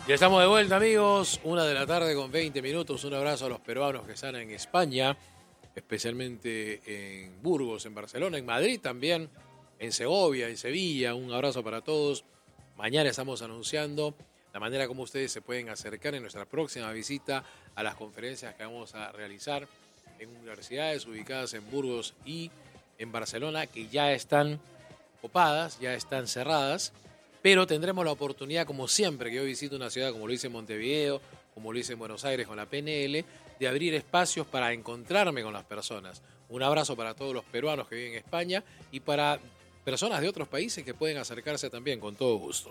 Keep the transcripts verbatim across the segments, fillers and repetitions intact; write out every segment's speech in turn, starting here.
Ya estamos de vuelta, amigos. Una de la tarde con veinte minutos. Un abrazo a los peruanos que están en España, especialmente en Burgos, en Barcelona, en Madrid también, en Segovia, en Sevilla. Un abrazo para todos. Mañana estamos anunciando la manera como ustedes se pueden acercar en nuestra próxima visita a las conferencias que vamos a realizar en universidades ubicadas en Burgos y en Barcelona, que ya están copadas, ya están cerradas. Pero tendremos la oportunidad, como siempre que yo visito una ciudad, como lo hice en Montevideo, como lo hice en Buenos Aires con la P N L, de abrir espacios para encontrarme con las personas. Un abrazo para todos los peruanos que viven en España y para personas de otros países que pueden acercarse también con todo gusto.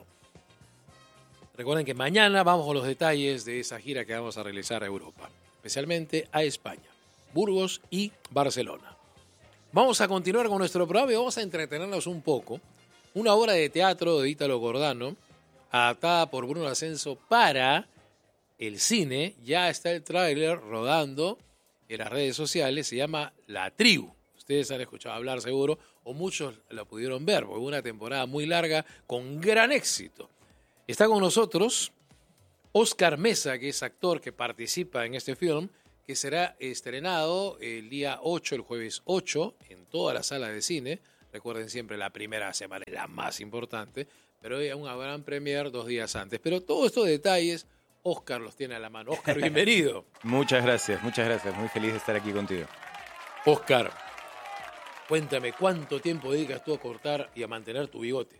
Recuerden que mañana vamos con los detalles de esa gira que vamos a realizar a Europa, especialmente a España, Burgos y Barcelona. Vamos a continuar con nuestro programa y vamos a entretenernos un poco. Una obra de teatro de Ítalo Cordano, adaptada por Bruno Ascenso para el cine. Ya está el tráiler rodando en las redes sociales. Se llama La Tribu. Ustedes han escuchado hablar seguro, o muchos la pudieron ver, porque fue una temporada muy larga con gran éxito. Está con nosotros Óscar Mesa, que es actor que participa en este film, que será estrenado el día ocho, el jueves ocho, en todas las salas de cine. Recuerden siempre, la primera semana es la más importante, pero hay una gran premier dos días antes. Pero todos estos detalles, Óscar los tiene a la mano. Óscar, bienvenido. Muchas gracias, muchas gracias. Muy feliz de estar aquí contigo. Óscar, cuéntame, ¿cuánto tiempo dedicas tú a cortar y a mantener tu bigote?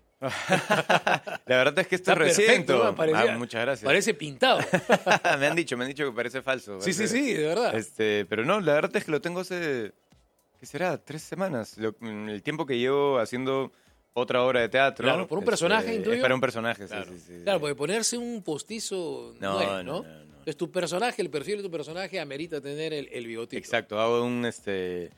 La verdad es que esto Está es reciente. perfecto, ¿no? Parecía- Ah, muchas gracias. Parece pintado. Me han dicho, me han dicho que parece falso. Sí, sí, Parece- sí, de verdad. Este, pero no, la verdad es que lo tengo hace, ¿qué será? Tres semanas. Lo- el tiempo que llevo haciendo otra obra de teatro. Claro, ¿por un personaje, este, intuyo? Es para un personaje, Claro, sí, sí, sí. claro, porque ponerse un postizo No, no, es, no, ¿no? no, no. Entonces tu personaje, el perfil de tu personaje amerita tener el, el bigotito. Exacto, hago un, este,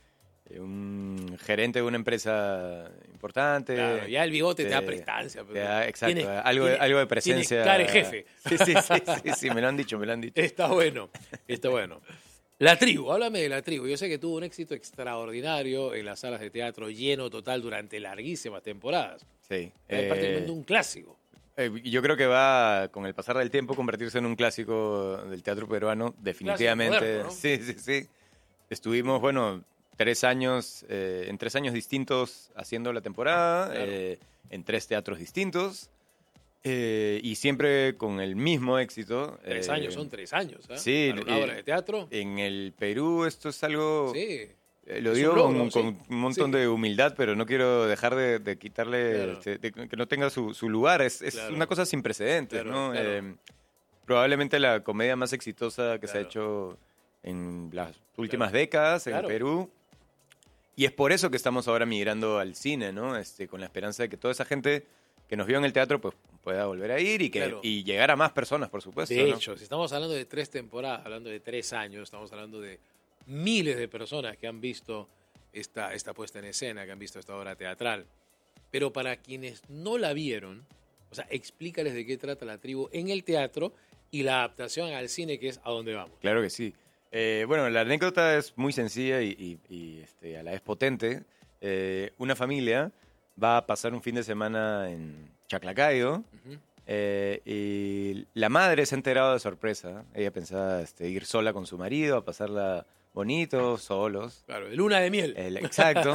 un gerente de una empresa importante. Claro, ya el bigote te da Te- prestancia. te da- exacto, Tienes- algo, de- tienes- algo de tienes presencia. cara de jefe. Sí, sí, sí, sí, sí, me lo han dicho, me lo han dicho. Está bueno, está bueno. La Tribu, háblame de La Tribu. Yo sé que tuvo un éxito extraordinario en las salas de teatro, lleno total durante larguísimas temporadas. Sí. Es eh, prácticamente un clásico. eh, yo creo que va, con el pasar del tiempo, convertirse en un clásico del teatro peruano, definitivamente. moderno, ¿no? Sí, sí, sí. Estuvimos, bueno, tres años, eh, en tres años distintos haciendo la temporada, Claro. eh, en tres teatros distintos, eh, y siempre con el mismo éxito. Tres eh, años, son tres años. ¿eh? sí, Para una eh, obra de teatro. En el Perú esto es algo... Sí. Eh, Lo Es digo un logro, con, con sí. un montón Sí. de humildad, pero no quiero dejar de, de quitarle, Claro. este, de que no tenga su, su lugar. Es, es Claro. una cosa sin precedentes, Claro, ¿no? claro. Eh, probablemente la comedia más exitosa que se ha Claro. hecho en las últimas Claro. décadas en Claro. Perú. Y es por eso que estamos ahora migrando al cine, ¿no? Este, con la esperanza de que toda esa gente que nos vio en el teatro pues pueda volver a ir y, que, Claro. y llegar a más personas, por supuesto. De ¿no? hecho, si estamos hablando de tres temporadas, hablando de tres años, estamos hablando de miles de personas que han visto esta, esta puesta en escena, que han visto esta obra teatral. Pero para quienes no la vieron, o sea, explícales de qué trata La Tribu en el teatro y la adaptación al cine, que es a dónde vamos. Claro que sí. Eh, bueno, la anécdota es muy sencilla y, y- y, este, a la vez potente. Eh, una familia va a pasar un fin de semana en Chaclacayo Ujú. eh, y la madre se ha enterado de sorpresa. Ella pensaba este, ir sola con su marido, a pasarla bonito, solos. Claro, de luna de miel. El- exacto.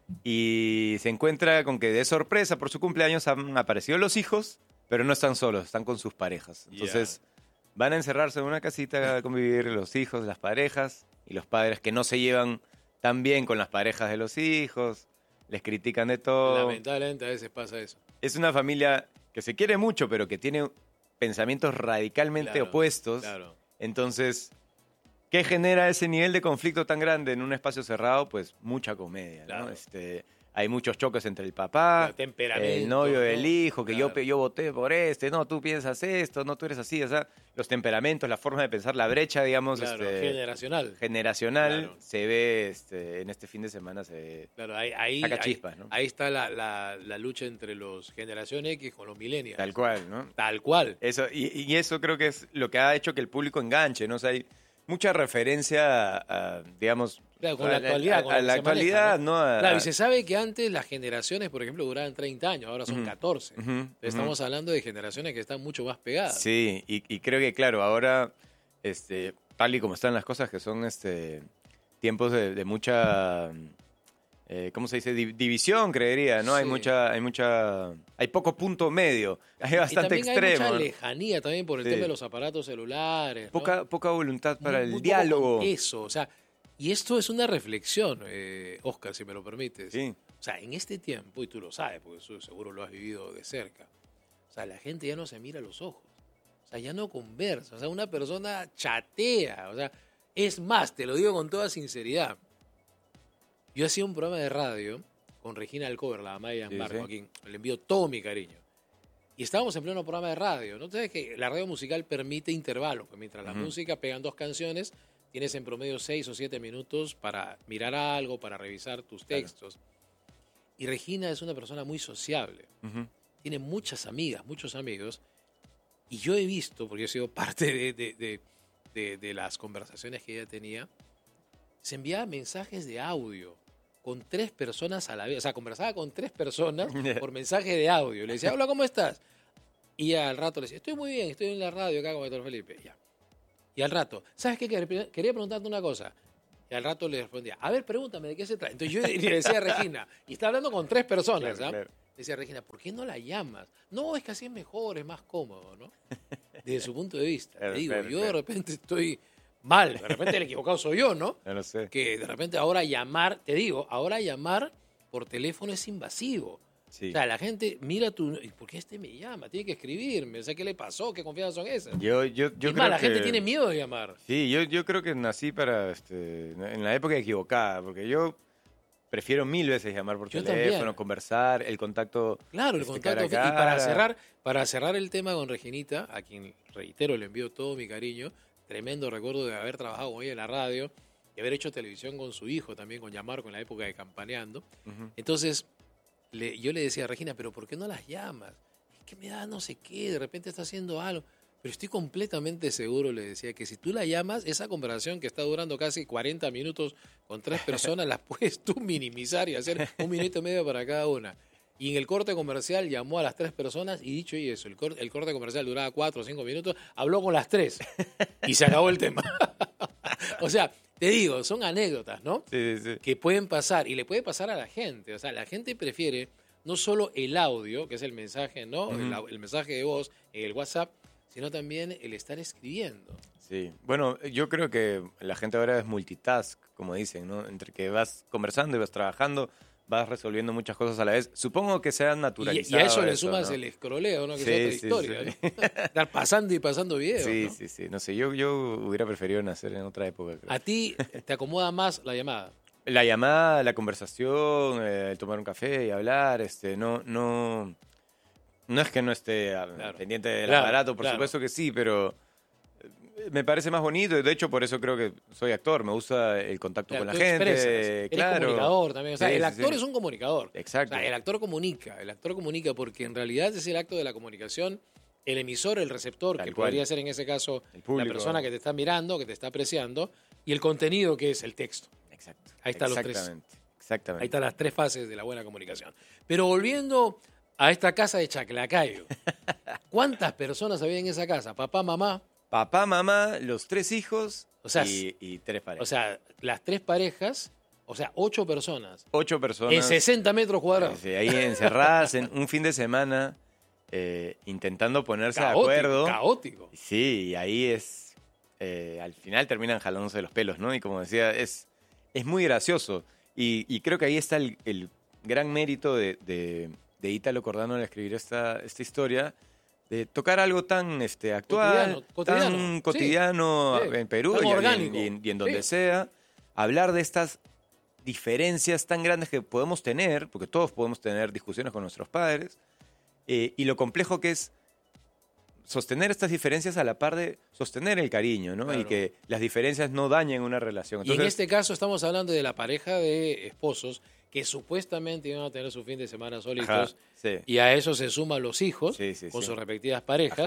Y se encuentra con que de sorpresa por su cumpleaños han aparecido los hijos, pero no están solos, están con sus parejas. Entonces van a encerrarse en una casita a convivir los hijos, las parejas y los padres que no se llevan tan bien con las parejas de los hijos, les critican de todo. Lamentablemente a veces pasa eso. Es una familia que se quiere mucho, pero que tiene pensamientos radicalmente Claro, opuestos. Claro. Entonces, ¿qué genera ese nivel de conflicto tan grande en un espacio cerrado? Pues mucha comedia, ¿no? Claro. Este, hay muchos choques entre el papá, Claro, temperamentos, el novio ¿no? del hijo, que yo, Claro. pe- yo voté por este, no, tú piensas esto, no, tú eres así, o sea, los temperamentos, la forma de pensar, la brecha, digamos, Claro, este, generacional. generacional, Claro. se ve este, en este fin de semana, se ve, Claro, ahí, ahí, saca ahí- chispas, ¿no? ahí está la, la, la lucha entre los generación X con los millennials. Tal cual, ¿no? Tal cual. Eso, y, y eso creo que es lo que ha hecho que el público enganche, ¿no? O sea, hay- mucha referencia a, a, digamos, Claro, con a la actualidad. a, Con a lo que la se actualidad, maneja, ¿no? ¿no? A- Claro, y a- se sabe que antes las generaciones, por ejemplo, duraban treinta años, ahora son Ujú, catorce. ujú, Entonces, ujú. estamos hablando de generaciones que están mucho más pegadas. Sí, y, y creo que, claro, ahora, este, tal y como están las cosas, que son este tiempos de, de mucha, eh, ¿cómo se dice? Di- división, creería, ¿no? Hay Sí. mucha, hay mucha, hay poco punto medio, hay bastante y también extremo, hay mucha ¿no? lejanía también por el Sí. tema de los aparatos celulares, ¿no? Poca, poca voluntad para Muy- el muy poco diálogo. con eso, o sea, y esto es una reflexión, eh, Oscar, si me lo permites. Sí. O sea, en este tiempo, y tú lo sabes, porque eso seguro lo has vivido de cerca, o sea, la gente ya no se mira a los ojos, o sea, ya no conversa, o sea, una persona chatea, o sea, es más, te lo digo con toda sinceridad, yo hacía un programa de radio con Regina Alcover, la mamá de Gianmarco, Sí, sí. a quien le envío todo mi cariño. Y estábamos en pleno programa de radio, ¿no? Entonces, que la radio musical permite intervalos, pues mientras la Ujú. música pegan dos canciones, tienes en promedio seis o siete minutos para mirar algo, para revisar tus Claro. textos. Y Regina es una persona muy sociable, Ujú. tiene muchas amigas, muchos amigos, y yo he visto, porque he sido parte de, de, de, de, de las conversaciones que ella tenía, se enviaba mensajes de audio con tres personas a la vez, o sea, conversaba con tres personas por mensaje de audio. Le decía, hola, ¿cómo estás? Y al rato le decía, estoy muy bien, estoy en la radio acá con Héctor Felipe. Ya. Y al rato, ¿sabes qué? Quería quería preguntarte una cosa. Y al rato le respondía, a ver, pregúntame, ¿de qué se trata? Entonces yo le decía a Regina, y está hablando con tres personas, Claro, ¿ah? claro. Le decía a Regina, ¿por qué no la llamas? No, es que así es mejor, es más cómodo, ¿no? Desde su punto de vista. Claro, Te digo, claro, yo de claro. repente estoy mal, de repente el equivocado soy yo, ¿no? Ya lo sé. Que de repente ahora llamar, te digo, ahora llamar por teléfono es invasivo. Sí. O sea, la gente mira tu... ¿y ¿por qué este me llama? Tiene que escribirme. O sea, ¿qué le pasó? ¿Qué confianza son esas? Yo, yo, yo es creo más, la que... gente tiene miedo de llamar. Sí, yo, yo creo que nací para, este, en la época equivocada, porque yo prefiero mil veces llamar por Yo teléfono, también. conversar, el contacto. Claro, el este, contacto. cara a Y para cara. cerrar, para cerrar el tema con Reginita, a quien, reitero, le envío todo mi cariño, tremendo recuerdo de haber trabajado con ella en la radio y haber hecho televisión con su hijo también, con Gianmarco, en la época de Campaneando. Ujú. Entonces, le, yo le decía a Regina, pero ¿por qué no las llamas? Es que me da no sé qué, de repente está haciendo algo. Pero estoy completamente seguro, le decía, que si tú la llamas, esa conversación que está durando casi cuarenta minutos con tres personas, la puedes tú minimizar y hacer un minuto y medio para cada una. Y en el corte comercial llamó a las tres personas y dicho y eso, el corte, el corte comercial duraba cuatro o cinco minutos, habló con las tres y se acabó el tema. O sea, te digo, son anécdotas, ¿no? Sí, sí, sí. Que pueden pasar y le puede pasar a la gente. O sea, la gente prefiere no solo el audio, que es el mensaje, ¿no? Ujú. el, au- el mensaje de voz en el WhatsApp, sino también el estar escribiendo. Sí. Bueno, yo creo que la gente ahora es multitask, como dicen, ¿no? Entre que vas conversando y vas trabajando, vas resolviendo muchas cosas a la vez. Supongo que se ha Y, naturalizado. y a eso le eso, sumas ¿no? el escroleo, ¿no? Que Sí, es otra sí, historia. sí. ¿no? Estar pasando y pasando videos. Sí, ¿no? sí, sí. No sé, yo, yo hubiera preferido nacer en otra época, creo. A ti te acomoda más la llamada. La llamada, la conversación, eh, el tomar un café y hablar, este, no, no, no es que no esté ah, Claro. pendiente del Claro, aparato, por claro. supuesto que sí, pero eh, me parece más bonito y de hecho por eso creo que soy actor, me gusta el contacto Claro, con la tú gente, expresas, eres claro. comunicador también. O sea, Sí, el sí, actor sí. es un comunicador. Exacto. O sea, el actor comunica, el actor comunica porque en realidad es el acto de la comunicación, el emisor, el receptor, Tal que cual. podría ser en ese caso El la público. persona que te está mirando, que te está apreciando, y el contenido que es el texto. Exacto. Ahí están los tres. Exactamente. Exactamente. Ahí están las tres fases de la buena comunicación. Pero volviendo a esta casa de Chaclacayo, ¿cuántas personas había en esa casa? Papá, mamá, Papá, mamá, los tres hijos O sea, y, y tres parejas. o sea, las tres parejas, o sea, ocho personas, Ocho personas. en sesenta metros cuadrados. Sí, ahí encerradas en un fin de semana, eh, intentando ponerse de Caótico, acuerdo. caótico. Sí, y ahí es. eh, al final terminan jalándose los pelos, ¿no? Y como decía, es, es muy gracioso. Y, y creo que ahí está el, el gran mérito de, de, de Ítalo Cordano al escribir esta, esta historia, de tocar algo tan este, actual, Cotidiano, cotidiano, tan sí. cotidiano Sí, en Perú tan y, y en- orgánico. y en, y en donde Sí. sea. Hablar de estas diferencias tan grandes que podemos tener, porque todos podemos tener discusiones con nuestros padres, eh, y lo complejo que es sostener estas diferencias a la par de sostener el cariño, ¿no? Claro. Y que las diferencias no dañen una relación. Y en Entonces, este caso estamos hablando de la pareja de esposos que supuestamente iban a tener su fin de semana solitos. ajá, sí, Y a eso se suman los hijos Sí, sí, con sí. sus respectivas parejas. Ajá,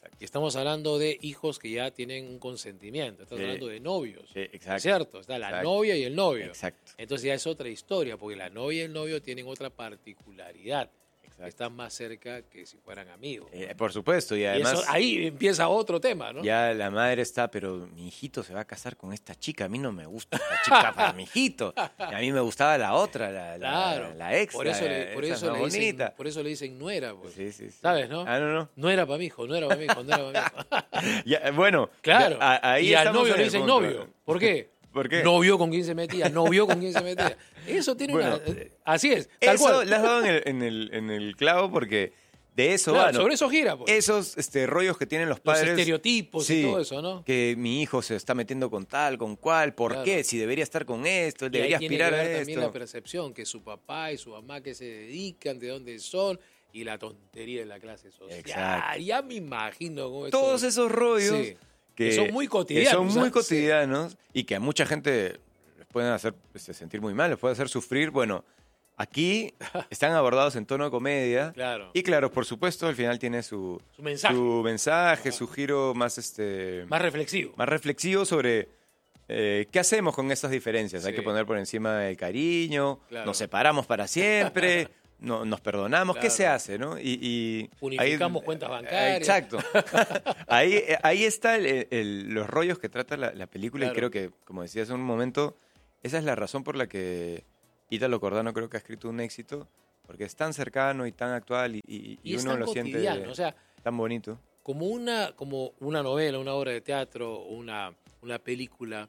Y estamos hablando de hijos que ya tienen un consentimiento. Estamos Sí. hablando de novios. Sí, exacto. ¿Cierto? Está la Exacto. novia y el novio. Exacto. Entonces ya es otra historia, porque la novia y el novio tienen otra particularidad. Exacto. Están más cerca que si fueran amigos. Eh, por supuesto, y Y además eso, ahí empieza otro tema, ¿no? ya la madre está, pero mi hijito se va a casar con esta chica, a mí no me gusta esta chica para mi hijito, y a mí me gustaba la otra, la, la, Claro. la ex, Por eso, la- le, por esa eso más le dicen, bonita. por eso le dicen nuera, pues. Sí, sí, sí. ¿Sabes, no? Ah, no, no. No era para mi hijo, no era para mi hijo, no era para mi hijo. Ya, bueno, Claro. ya, a- ahí y al estamos novio en le el dicen punto. novio. ¿Por qué? ¿Por qué? No vio con quién se metía, no vio con quién se metía. Eso tiene Bueno, una... eh, Así es, tal Eso cual. le has dado en el, en el, en el clavo porque de eso Claro, va, ¿no? sobre eso gira, pues. Esos este, rollos que tienen los Los padres. estereotipos y Sí, todo eso, ¿no? Que mi hijo se está metiendo con tal, con cual, ¿por Claro. qué? Si debería estar con esto, Y ahí debería tiene aspirar que a ver también esto. la percepción, que su papá y su mamá que se dedican, de dónde son, y la tontería de la clase social. Exacto. Ya me imagino cómo esto- Todos esos rollos Sí. que, Que son muy cotidianos, que son muy ¿sabes? cotidianos y que a mucha gente les pueden hacer este, sentir muy mal, les puede hacer sufrir. Bueno, aquí están abordados en tono de comedia. Claro. Y claro, por supuesto, al final tiene su, Su mensaje. su, mensaje, su giro más, este, Más reflexivo. más reflexivo sobre eh, qué hacemos con esas diferencias. Hay Sí. que poner por encima el cariño, Claro. nos separamos para siempre, no, nos perdonamos. ¿Qué Claro. se hace? ¿no? Y, y Unificamos cuentas bancarias. Exacto. ahí, ahí está el- el- los rollos que trata la, la película Claro. y creo que, como decía hace un momento, esa es la razón por la que Ítalo Cordano creo que ha escrito un éxito, porque es tan cercano y tan actual y, y- Y y es uno tan lo siente cotidiano, o sea, tan bonito. como una, como una novela, una obra de teatro, una, una película,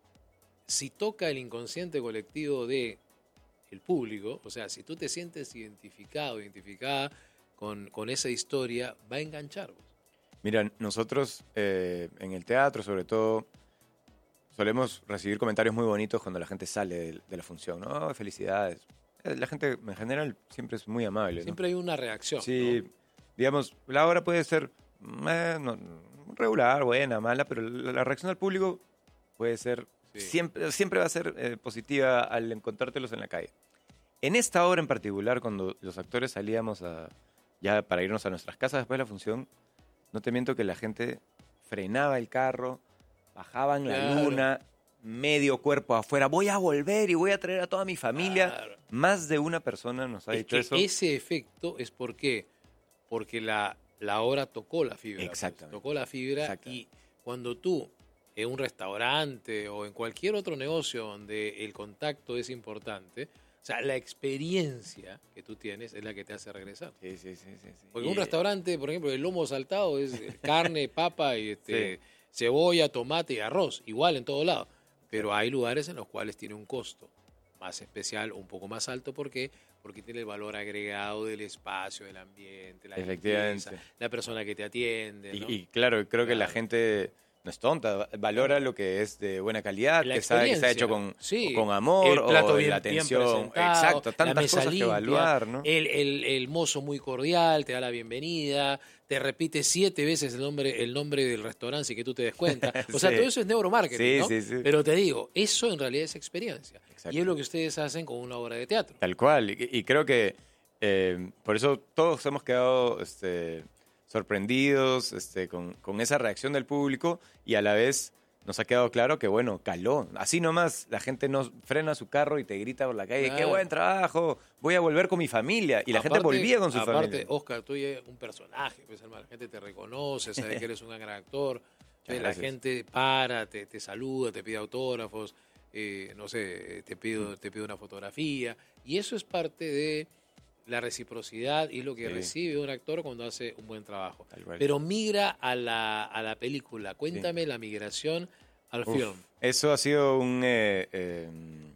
si toca el inconsciente colectivo de el público, o sea, si tú te sientes identificado, identificada con, con esa historia, va a enganchar. Pues. Mira, nosotros eh, en el teatro, sobre todo, solemos recibir comentarios muy bonitos cuando la gente sale de, de la función, ¿no? Oh, felicidades. Eh, La gente, en general, siempre es muy amable, ¿no? Siempre hay una reacción. Sí, ¿no? digamos, la obra puede ser eh, no, regular, buena, mala, pero la, la reacción del público puede ser, Sí. siempre, siempre va a ser eh, positiva al encontrártelos en la calle. En esta obra en particular, cuando los actores salíamos a, ya para irnos a nuestras casas después de la función, no te miento que la gente frenaba el carro, bajaban la Claro. luna, medio cuerpo afuera, voy a volver y voy a traer a toda mi familia. Claro. Más de una persona nos ha Es dicho que eso. ese efecto es porque, porque la, la obra tocó la fibra. pues, Exactamente. tocó la fibra Exactamente. y cuando tú en un restaurante o en cualquier otro negocio donde el contacto es importante, o sea, la experiencia que tú tienes es la que te hace regresar. Sí, sí, sí, sí, sí. Porque Y- en un restaurante, por ejemplo, el lomo saltado es carne, papa y este, cebolla, tomate y arroz, igual en todo lado. Pero hay lugares en los cuales tiene un costo más especial o un poco más alto. ¿Por qué? Porque tiene el valor agregado del espacio, del ambiente, la Efectivamente. limpieza, la persona que te atiende. Y, ¿no? y claro, creo que la Claro. gente no es tonta, valora lo que es de buena calidad, La que sabe que está hecho experiencia, con, sí. con amor, El plato o bien- la bien atención. presentado, Exacto, la tantas mesa cosas limpia, que evaluar, ¿no? El, el- el mozo muy cordial, te da la bienvenida, te repite siete veces el nombre, el nombre del restaurante sin que tú te des cuenta. O sea, Sí. todo eso es neuromarketing, Sí, ¿no? sí, sí. Pero te digo, eso en realidad es experiencia. Exacto. Y es lo que ustedes hacen con una obra de teatro. Tal cual. Y, y creo que eh, por eso todos hemos quedado este, sorprendidos este, con, con esa reacción del público y a la vez nos ha quedado claro que, bueno, caló. Así nomás la gente no frena su carro y te grita por la calle, Claro. ¡qué buen trabajo! Voy a volver con mi familia. Y la gente Aparte- volvía con su aparte, familia. Oscar, tú eres un personaje, pues, hermano. La gente te reconoce, sabe que eres un gran actor. Muchas La gracias. gente para, te, te saluda, te pide autógrafos, eh, no sé, te pido, te pido una fotografía. Y eso es parte de la reciprocidad y lo que Sí. recibe un actor cuando hace un buen trabajo. Tal cual. Pero migra a la, a la película. Cuéntame la migración al Uf, film. Eso ha sido un, eh, eh,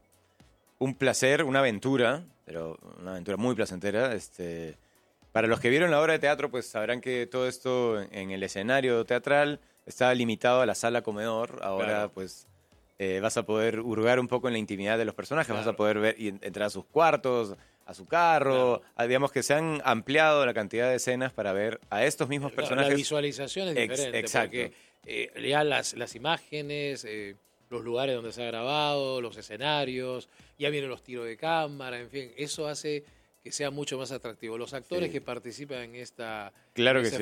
un placer, una aventura, pero una aventura muy placentera. Este, para los que vieron la obra de teatro, pues sabrán que todo esto en el escenario teatral estaba limitado a la sala comedor. Ahora, Claro. pues, eh, vas a poder hurgar un poco en la intimidad de los personajes, vas Claro. a poder ver y en- entrar a sus cuartos, a su carro. Claro. A- digamos que se han ampliado la cantidad de escenas para ver a estos mismos La- personajes. La visualización es Ex- diferente. exacto. Porque eh, ya las, las imágenes, eh, los lugares donde se ha grabado, los escenarios, ya vienen los tiros de cámara, en fin, eso hace que sea mucho más atractivo. Los actores Sí. que participan en esta Claro en que este sí. film.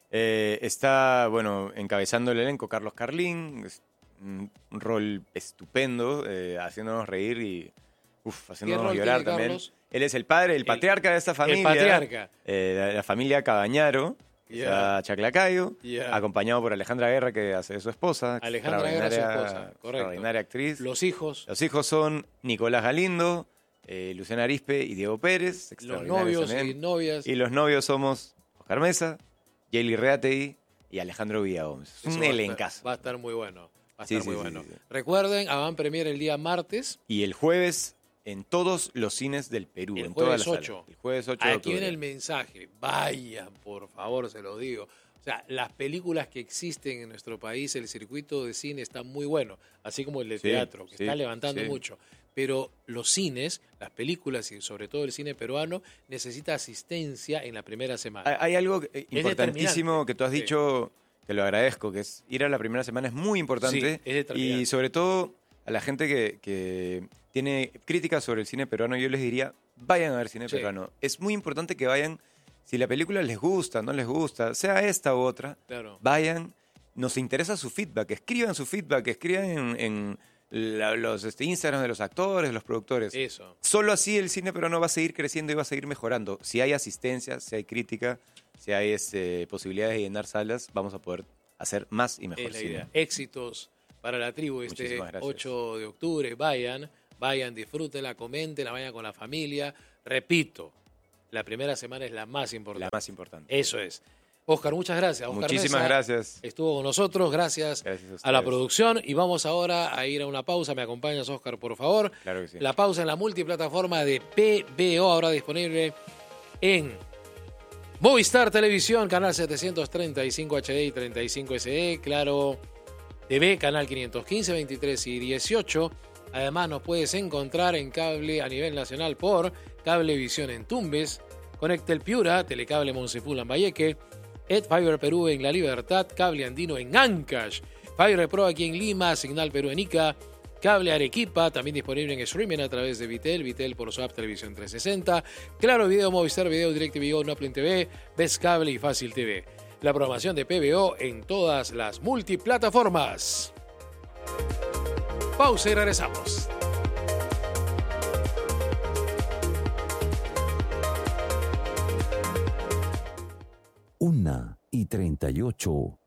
Eh, está, bueno, encabezando el elenco Carlos Carlín, es un, un rol estupendo, eh, haciéndonos reír y uf, haciéndonos llorar también. Carlos? Él es el padre, el, el patriarca de esta familia. El patriarca. Eh, la, la familia Cabañaro, yeah. Chaclacayo, yeah. acompañado por Alejandra Guerra, que hace de su esposa. Alejandra Guerra, su esposa, correcto. Extraordinaria actriz. Los hijos. Los hijos son Nicolás Galindo, eh, Luciana Arispe y Diego Pérez. Los novios también. y novias. Y los novios somos Oscar Mesa, Yeli Reategui y Alejandro Villagómez. Un elencazo. Va a estar muy bueno. Va a estar sí, muy sí, bueno. Sí, sí. Recuerden, avant premier el día martes. Y el jueves en todos los cines del Perú. El en jueves todas las ocho. El jueves ocho de Aquí octubre. viene el mensaje. Vayan, por favor, se lo digo. O sea, las películas que existen en nuestro país, el circuito de cine está muy bueno. Así como el de sí, teatro, que sí, está levantando sí. mucho. Pero los cines, las películas y sobre todo el cine peruano, necesita asistencia en la primera semana. Hay, hay algo importantísimo que tú has dicho, sí. que lo agradezco, que es ir a la primera semana es muy importante. Sí, es y sobre todo a la gente que, que tiene críticas sobre el cine peruano, yo les diría, vayan a ver cine sí. peruano. Es muy importante que vayan, si la película les gusta, no les gusta, sea esta u otra, claro. vayan, nos interesa su feedback, escriban su feedback, escriban en... en La, los este, Instagram de los actores, de los productores. Eso. Solo así el cine peruano va a seguir creciendo y va a seguir mejorando. Si hay asistencia, si hay crítica, si hay este, posibilidades de llenar salas, vamos a poder hacer más y mejor es la cine. Idea. Éxitos para la tribu este ocho de octubre. Vayan, vayan, disfrútenla, coméntenla, vayan con la familia. Repito, la primera semana es la más importante. La más importante. Eso es. Oscar, muchas gracias. Oscar Muchísimas Mesa gracias. Estuvo con nosotros, gracias, gracias a, a la producción. Y vamos ahora a ir a una pausa. ¿Me acompañas, Oscar, por favor? Claro que sí. La pausa en la multiplataforma de P B O, ahora disponible en Movistar Televisión, canal setecientos treinta y cinco H D y treinta y cinco S E, Claro T V, canal quinientos quince, veintitrés y dieciocho. Además, nos puedes encontrar en cable a nivel nacional por Cablevisión en Tumbes, Conectel Piura, Telecable Monsepu Lambayeque, Edfiber Perú en La Libertad, Cable Andino en Ancash, Fiber Pro aquí en Lima, Signal Perú en Ica, Cable Arequipa, también disponible en streaming a través de Vitel, Vitel por su app Televisión trescientos sesenta, Claro Video, Movistar Video, DirecTV, Noplin T V, Best Cable y Fácil T V. La programación de P B O en todas las multiplataformas. Pausa y regresamos. Una y treinta y ocho.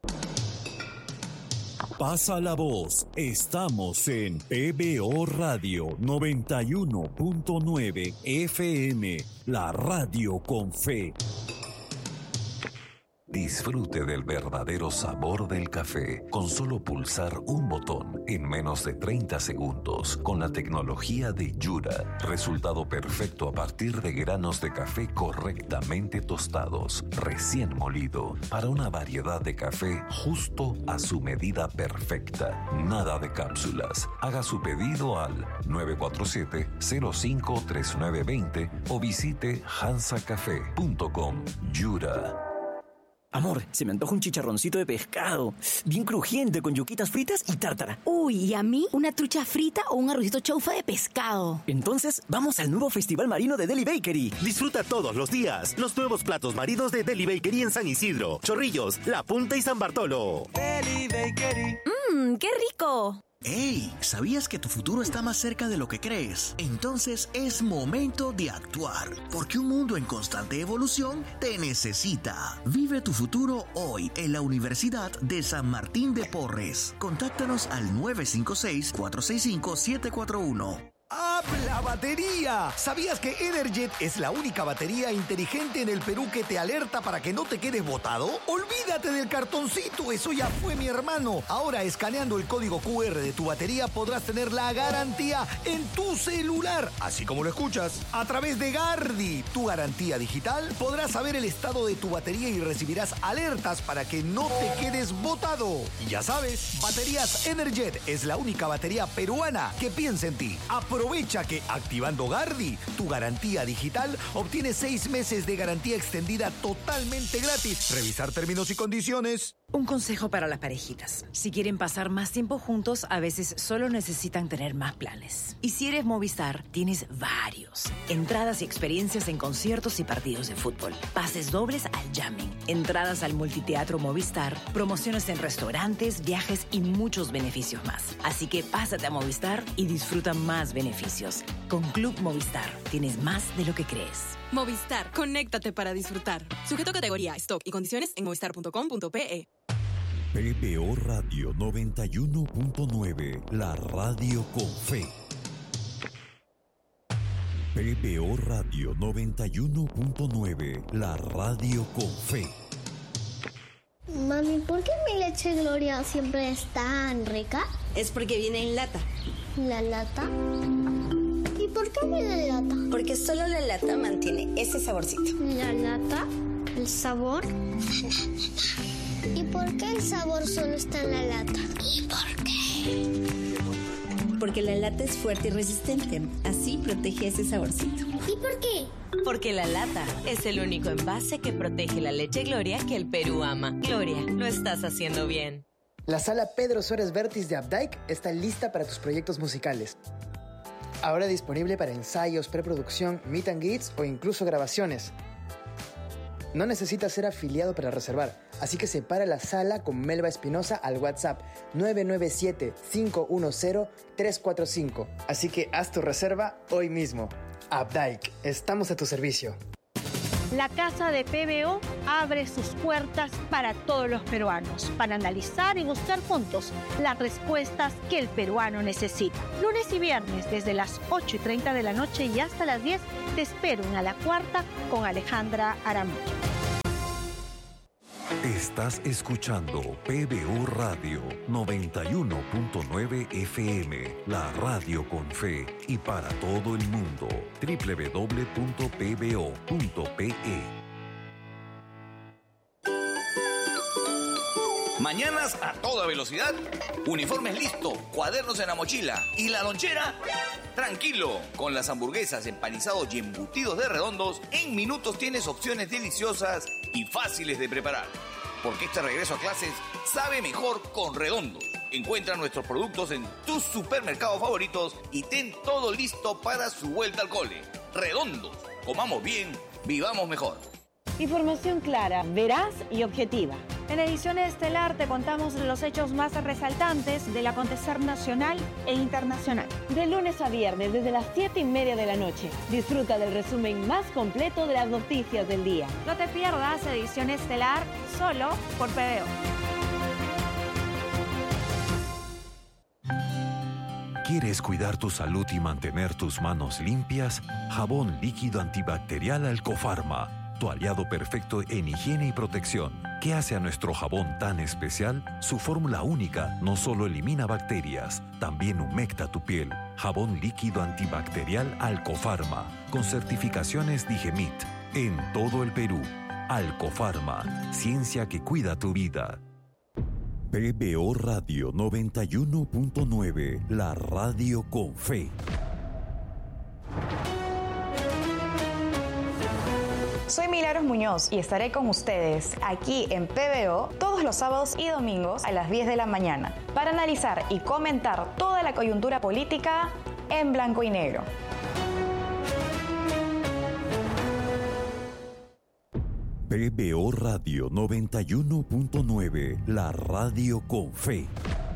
Pasa la voz. Estamos en P B O Radio noventa y uno punto nueve F M, la radio con fe. Disfrute del verdadero sabor del café con solo pulsar un botón en menos de treinta segundos con la tecnología de Yura. Resultado perfecto a partir de granos de café correctamente tostados, recién molido, para una variedad de café justo a su medida perfecta. Nada de cápsulas. Haga su pedido al nueve cuatro siete, cero cinco tres nueve dos cero o visite hansa café punto com. Yura. Amor, se me antoja un chicharroncito de pescado, bien crujiente, con yuquitas fritas y tártara. Uy, ¿y a mí una trucha frita o un arrocito chaufa de pescado? Entonces, vamos al nuevo Festival Marino de Deli Bakery. Disfruta todos los días los nuevos platos marinos de Deli Bakery en San Isidro, Chorrillos, La Punta y San Bartolo. Deli Bakery. ¡Mmm, qué rico! ¡Ey! ¿Sabías que tu futuro está más cerca de lo que crees? Entonces es momento de actuar, porque un mundo en constante evolución te necesita. Vive tu futuro hoy en la Universidad de San Martín de Porres. Contáctanos al nueve cinco seis, cuatro seis cinco, siete cuatro uno. ¡Habla batería! ¿Sabías que Energet es la única batería inteligente en el Perú que te alerta para que no te quedes botado? ¡Olvídate del cartoncito! ¡Eso ya fue, mi hermano! Ahora, escaneando el código Q R de tu batería, podrás tener la garantía en tu celular. Así como lo escuchas. A través de Gardi, tu garantía digital, podrás saber el estado de tu batería y recibirás alertas para que no te quedes botado. Y ya sabes, Baterías Energet es la única batería peruana que piensa en ti. Aprovecha aprovecha que activando Gardi, tu garantía digital, obtienes seis meses de garantía extendida totalmente gratis. Revisar términos y condiciones. Un consejo para las parejitas. Si quieren pasar más tiempo juntos, a veces solo necesitan tener más planes. Y si eres Movistar, tienes varios. Entradas y experiencias en conciertos y partidos de fútbol. Pases dobles al jamming. Entradas al multiteatro Movistar. Promociones en restaurantes, viajes y muchos beneficios más. Así que pásate a Movistar y disfruta más beneficios. Con Club Movistar, tienes más de lo que crees. Movistar, conéctate para disfrutar. Sujeto a categoría, stock y condiciones en movistar punto com punto pe. P B O Radio noventa y uno punto nueve, la radio con fe. P B O Radio noventa y uno punto nueve, la radio con fe. Mami, ¿por qué mi leche Gloria siempre es tan rica? Es porque viene en lata. ¿La lata? ¿Y por qué viene en lata? Porque solo la lata mantiene ese saborcito. ¿La lata? ¿El sabor? ¿Y por qué el sabor solo está en la lata? ¿Y por qué? Porque la lata es fuerte y resistente. Así protege ese saborcito. ¿Y por qué? Porque la lata es el único envase que protege la leche Gloria que el Perú ama. Gloria, lo estás haciendo bien. La sala Pedro Suárez Vértiz de Updike está lista para tus proyectos musicales. Ahora disponible para ensayos, preproducción, meet and greets o incluso grabaciones. No necesitas ser afiliado para reservar, así que separa la sala con Melba Espinosa al WhatsApp nueve nueve siete, cinco uno cero, tres cuatro cinco. Así que haz tu reserva hoy mismo. Updike, estamos a tu servicio. La Casa de P B O abre sus puertas para todos los peruanos, para analizar y buscar juntos las respuestas que el peruano necesita. Lunes y viernes, desde las ocho y treinta de la noche y hasta las diez, te espero en A la Cuarta con Alejandra Aramillo. Estás escuchando P B O Radio noventa y uno punto nueve F M, la radio con fe y para todo el mundo. doble u doble u doble u punto p b o punto p e. Mañanas a toda velocidad, uniformes listo, cuadernos en la mochila y la lonchera. Tranquilo, con las hamburguesas, empanizados y embutidos de Redondos, en minutos tienes opciones deliciosas y fáciles de preparar. Porque este regreso a clases sabe mejor con Redondos. Encuentra nuestros productos en tus supermercados favoritos y ten todo listo para su vuelta al cole. Redondos, comamos bien, vivamos mejor. Información clara, veraz y objetiva. En Ediciones Estelar te contamos los hechos más resaltantes del acontecer nacional e internacional. De lunes a viernes, desde las siete y media de la noche. Disfruta del resumen más completo de las noticias del día. No te pierdas Ediciones Estelar solo por P B O. ¿Quieres cuidar tu salud y mantener tus manos limpias? Jabón líquido antibacterial Alcofarma. Tu aliado perfecto en higiene y protección. ¿Qué hace a nuestro jabón tan especial? Su fórmula única no solo elimina bacterias, también humecta tu piel. Jabón líquido antibacterial Alcofarma, con certificaciones Digemit. En todo el Perú. Alcofarma, ciencia que cuida tu vida. P B O Radio noventa y uno punto nueve, la radio con fe. Soy Milagros Muñoz y estaré con ustedes aquí en P B O todos los sábados y domingos a las diez de la mañana para analizar y comentar toda la coyuntura política en blanco y negro. P B O Radio noventa y uno punto nueve, la radio con fe.